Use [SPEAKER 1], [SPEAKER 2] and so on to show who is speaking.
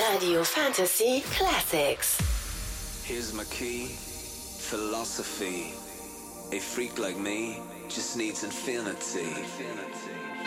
[SPEAKER 1] Radio Fantasy Classics.
[SPEAKER 2] Here's my key, philosophy. A freak like me just needs infinity.